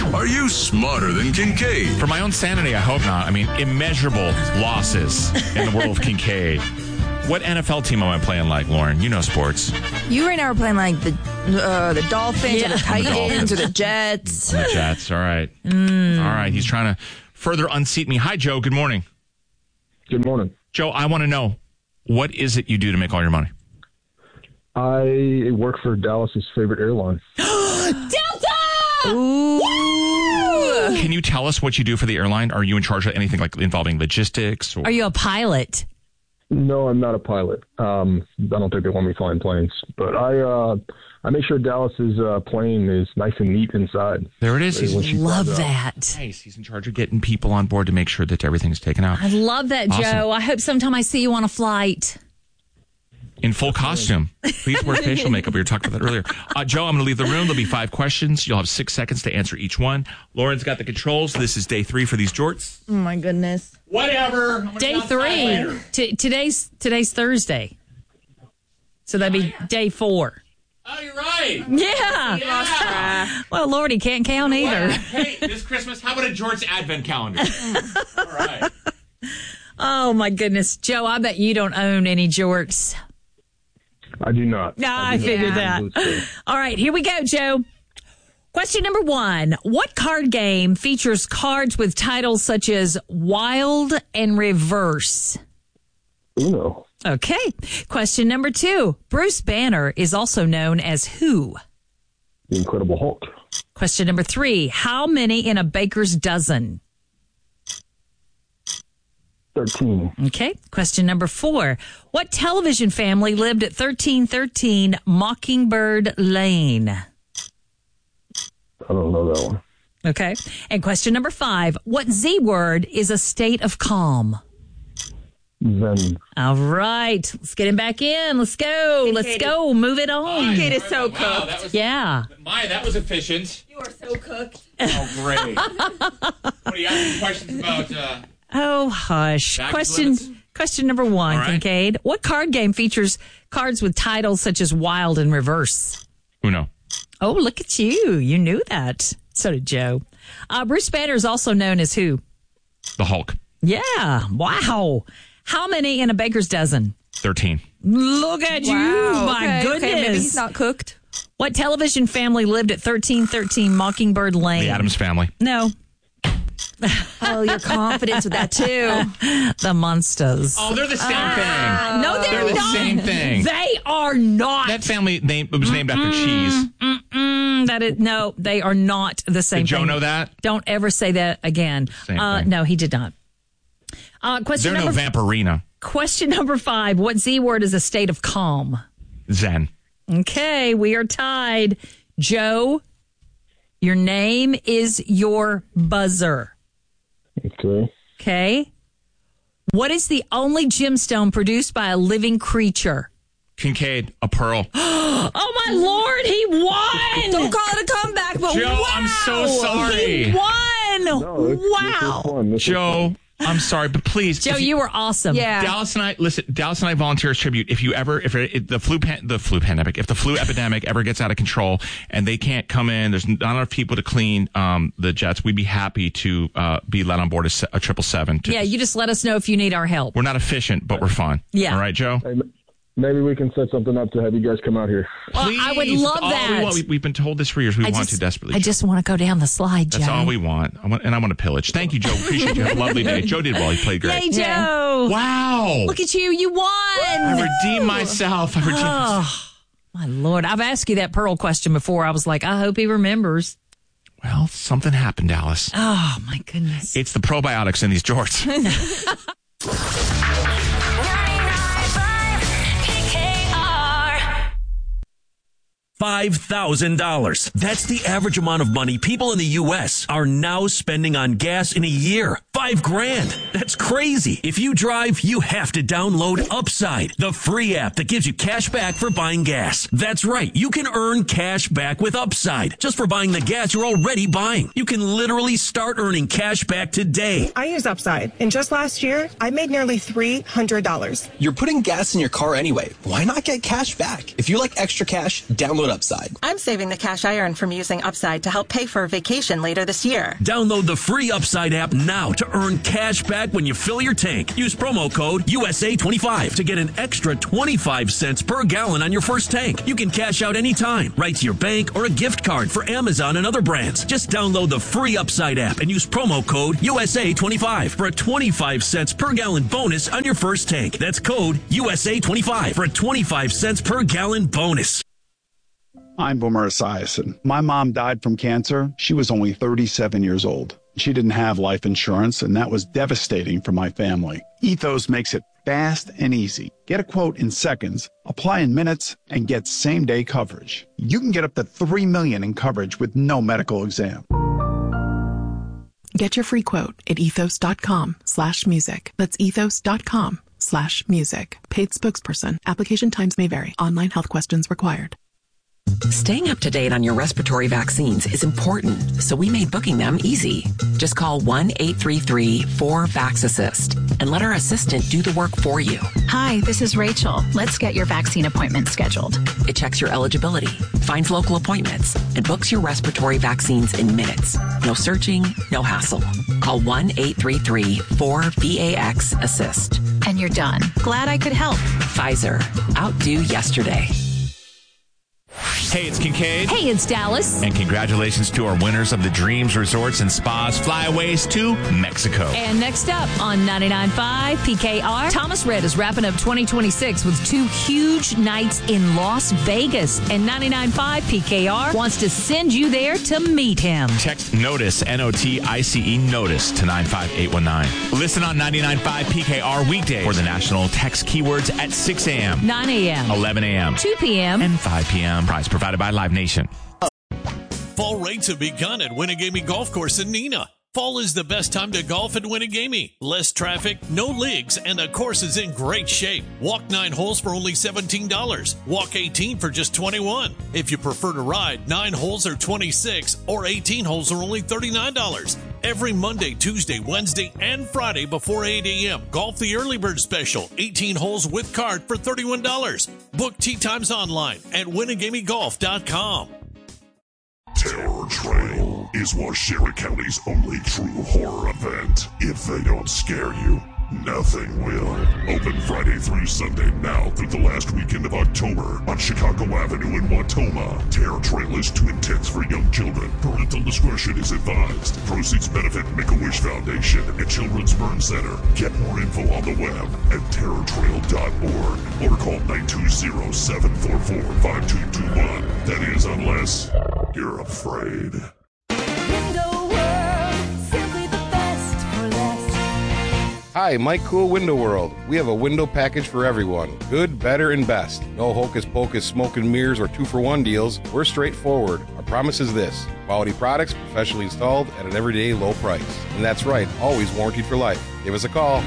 Are you smarter than Kincaid? For my own sanity, I hope not. I mean, immeasurable losses in the world of Kincaid. What NFL team am I playing like, Lauren? You know sports. You right now are playing like the Dolphins or the Titans or the Jets. The Jets, all right. All right, he's trying to further unseat me. Hi, Joe. Good morning. Good morning. Joe, I want to know, what is it you do to make all your money? I work for Dallas's favorite airline. Delta! Ooh. Can you tell us what you do for the airline? Are you in charge of anything like involving logistics? Or... Are you a pilot? No, I'm not a pilot. I don't think they want me flying planes, but I make sure Dallas's plane is nice and neat inside. There it is. Love that. Nice. He's in charge of getting people on board to make sure that everything's taken out. I love that, Awesome. Joe. I hope sometime I see you on a flight. In full costume. Please wear facial makeup. We were talking about that earlier. Joe, I'm going to leave the room. There'll be 5 questions. You'll have 6 seconds to answer each one. Lauren's got the controls. This is day 3 for these jorts. Oh, my goodness. Whatever. Day 3. Today's Thursday. So that'd be day 4. Oh, you're right. Yeah. Well, Lord, he can't count either. Hey, this Christmas, how about a Jorts advent calendar? All right. Oh, my goodness. Joe, I bet you don't own any jorts. I do not. I figured that. All right, here we go, Joe. Question number 1. What card game features cards with titles such as Wild and Reverse? Uno. Okay. Question number 2. Bruce Banner is also known as who? The Incredible Hulk. Question number 3. How many in a baker's dozen? 13. Okay. Question number 4. What television family lived at 1313 Mockingbird Lane? I don't know that one. Okay. And question number 5. What Z word is a state of calm? Zen. All right. Let's get him back in. Let's go. Let's go. Move it on. Kid is so cooked. That was, Yeah. Maya, that was efficient. You are so cooked. Oh, great. What do you have questions about? Oh, hush. Back limits? Question number 1, All right. Kincaid. What card game features cards with titles such as Wild and Reverse? Uno. Oh, look at you. You knew that. So did Joe. Bruce Banner is also known as who? The Hulk. Yeah. Wow. How many in a baker's dozen? 13. Look at you. My goodness. Okay, maybe he's not cooked. What television family lived at 1313 Mockingbird Lane? The Addams Family. No. Oh, your confidence with that, too. The Munsters. Oh, they're the same thing. No, they're the not. same thing. They are not. That family name was named after cheese. No, they are not the same Did Joe thing. know that? Don't ever say that again. Same thing. No, he did not. Question They're no number Vampirina. Question number 5. What Z word is a state of calm? Zen. Okay, we are tied. Joe, your name is your buzzer. Okay. Okay. What is the only gemstone produced by a living creature? Kincaid, a pearl. Oh, my Lord, he won! Don't call it a comeback, but Joe, wow. I'm so sorry. He won! No, this is Wow. fun. This is Joe, I'm sorry, but please. Joe, if you were awesome. Yeah. Dallas and I volunteer as tribute. If the flu epidemic ever gets out of control and they can't come in, there's not enough people to clean the jets. We'd be happy to be let on board a 777. Yeah, you just let us know if you need our help. We're not efficient, but we're fun. Yeah. All right, Joe. Hey, maybe we can set something up to have you guys come out here. Well, I would Please. love All that. we want. We've been told this for years. We want to desperately. I just want to go down the slide, Joe. That's all we want. I want to pillage. Thank you, Joe. Appreciate you. Have a lovely day. Joe did well. He played great. Yay, Joe. Wow. Look at you. You won. I redeemed myself. My Lord. I've asked you that Pearl question before. I was like, I hope he remembers. Well, something happened, Dallas. Oh, my goodness. It's the probiotics in these jorts. $5,000. That's the average amount of money people in the U.S. are now spending on gas in a year. $5,000. That's crazy. If you drive, you have to download Upside, the free app that gives you cash back for buying gas. That's right. You can earn cash back with Upside just for buying the gas you're already buying. You can literally start earning cash back today. I use Upside, and just last year, I made nearly $300. You're putting gas in your car anyway. Why not get cash back? If you like extra cash, download Upside. I'm saving the cash I earn from using Upside to help pay for a vacation later this year. Download the free Upside app now to earn cash back when you fill your tank. Use promo code USA25 to get an extra 25 cents per gallon on your first tank. You can cash out anytime, right to your bank or a gift card for Amazon and other brands. Just download the free Upside app and use promo code USA25 for a 25 cents per gallon bonus on your first tank. That's code USA25 for a 25 cents per gallon bonus. I'm Boomer Esiason. My mom died from cancer. She was only 37 years old. She didn't have life insurance, and that was devastating for my family. Ethos makes it fast and easy. Get a quote in seconds, apply in minutes, and get same-day coverage. You can get up to $3 million in coverage with no medical exam. Get your free quote at ethos.com/music. That's ethos.com/music. Paid spokesperson. Application times may vary. Online health questions required. Staying up to date on your respiratory vaccines is important, so we made booking them easy. Just call 1-833-4-VAX-ASSIST and let our assistant do the work for you. Hi, this is Rachel. Let's get your vaccine appointment scheduled. It checks your eligibility, finds local appointments, and books your respiratory vaccines in minutes. No searching, no hassle. Call 1-833-4-VAX-ASSIST. And you're done. Glad I could help. Pfizer. Outdo yesterday. Hey, it's Kincaid. Hey, it's Dallas. And congratulations to our winners of the Dreams Resorts and Spas Flyaways to Mexico. And next up on 99.5 PKR, Thomas Rhett is wrapping up 2026 with 2 huge nights in Las Vegas. And 99.5 PKR wants to send you there to meet him. Text NOTICE, NOTICE, NOTICE to 95819. Listen on 99.5 PKR weekdays for the national text keywords at 6 a.m., 9 a.m., 11 a.m., 2 p.m., and 5 p.m. Prize provided by Live Nation. Fall rates have begun at Winnegamie Golf Course in Neenah. Fall is the best time to golf at Winnegamie. Less traffic, no leagues, and the course is in great shape. Walk 9 holes for only $17. Walk 18 for just $21. If you prefer to ride, 9 holes are $26 or 18 holes are only $39. Every Monday, Tuesday, Wednesday, and Friday before 8 a.m. Golf the Early Bird Special, 18 holes with cart for $31. Book tee times online at WinnegamieGolf.com. Terror Trail is Washington County's only true horror event. If they don't scare you, nothing will. Open Friday through Sunday now through the last weekend of October on Chicago Avenue in Wautoma. Terror Trail is too intense for young children. Parental discretion is advised. Proceeds benefit Make-A-Wish Foundation and Children's Burn Center. Get more info on the web at terrortrail.org or call 920-744-5221. That is, unless you're afraid. Hi, Mike Cool, Window World. We have a window package for everyone. Good, better, and best. No hocus pocus smoke and mirrors or 2-for-1 deals. We're straightforward. Our promise is this: quality products, professionally installed at an everyday low price. And that's right, always warranted for life. Give us a call.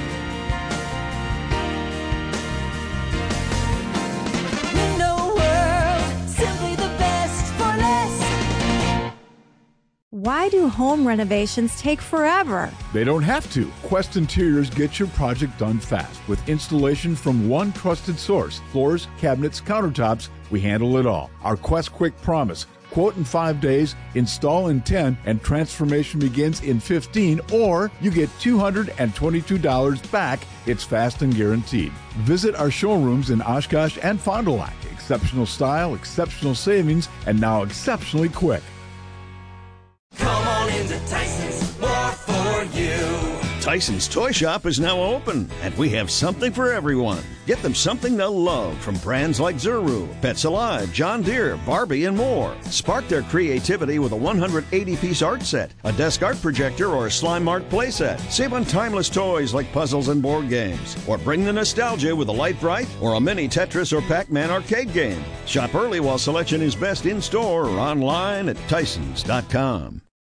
Why do home renovations take forever? They don't have to. Quest Interiors gets your project done fast with installation from one trusted source. Floors, cabinets, countertops, we handle it all. Our Quest Quick Promise. Quote in 5 days, install in 10, and transformation begins in 15, or you get $222 back. It's fast and guaranteed. Visit our showrooms in Oshkosh and Fond du Lac. Exceptional style, exceptional savings, and now exceptionally quick. Come on into Tyson's, more for you. Tyson's Toy Shop is now open, and we have something for everyone. Get them something they'll love from brands like Zuru, Pets Alive, John Deere, Barbie, and more. Spark their creativity with a 180-piece art set, a desk art projector, or a slime art playset. Save on timeless toys like puzzles and board games. Or bring the nostalgia with a Light Bright or a mini Tetris or Pac-Man arcade game. Shop early while selection is best in-store or online at Tysons.com.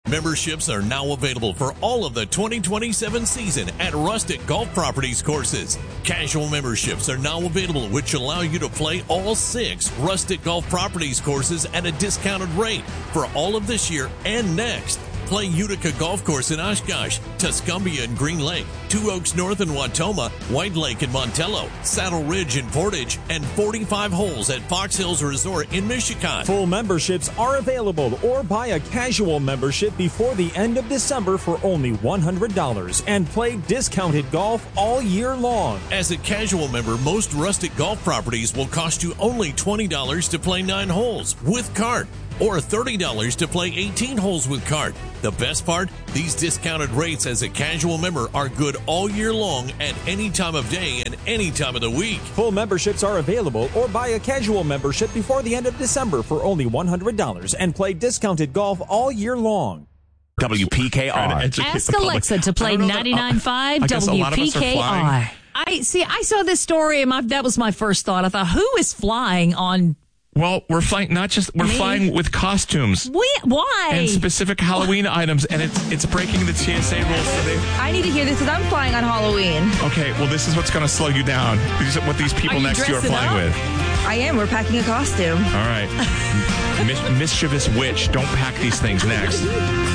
Memberships are now available for all of the 2027 season at Rustic Golf Properties courses. Casual memberships are now available, which allow you to play all 6 Rustic Golf Properties courses at a discounted rate for all of this year and next. Play Utica Golf Course in Oshkosh, Tuscumbia and Green Lake, Two Oaks North in Watoma, White Lake in Montello, Saddle Ridge in Portage, and 45 holes at Fox Hills Resort in Michigan. Full memberships are available, or buy a casual membership before the end of December for only $100 and play discounted golf all year long. As a casual member, most Rustic Golf Properties will cost you only $20 to play 9 holes with cart, or $30 to play 18 holes with cart. The best part? These discounted rates as a casual member are good all year long at any time of day and any time of the week. Full memberships are available, or buy a casual membership before the end of December for only $100 and play discounted golf all year long. WPKR. Ask Alexa to play 99.5 WPKR. I saw this story and that was my first thought. I thought, who is flying on? Well, we're flying flying with costumes. Why? And specific Halloween items, and it's breaking the TSA rules today. I need to hear this because I'm flying on Halloween. Okay, well, this is what's going to slow you down. These are what these people next to you are flying with. I am. We're packing a costume. All right. Mischievous witch. Don't pack these things next.